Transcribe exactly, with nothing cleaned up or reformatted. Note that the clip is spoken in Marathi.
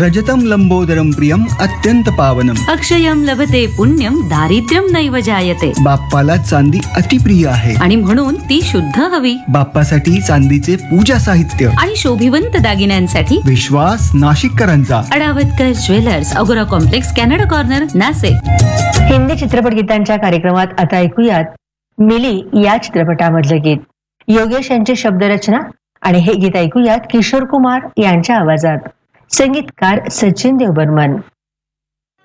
रजतम लंबोदरम प्रियम अत्यंत पावनम. अक्षयम लभते पुण्यम दारिद्र्यम नैव जायते. बाप्पाला चांदी अतिप्रिय आहे आणि म्हणून ती शुद्ध हवी. बाप्पासाठी चांदीचे पूजा साहित्य आणि शोभिवंत दागिन्यांसाठी विश्वास नाशिककरांचा. अडावतकर ज्वेलर्स, अगोरा complex, Canada corner, Nashik. Hindi चित्रपट गीतांच्या कार्यक्रमात आता ऐकूयात मिली या चित्रपटामधलं गीत. योगेश यांची शब्दरचना आणि हे गीत ऐकूयात किशोर कुमार यांच्या आवाजात. संगीतकार सचिन देव बर्मन.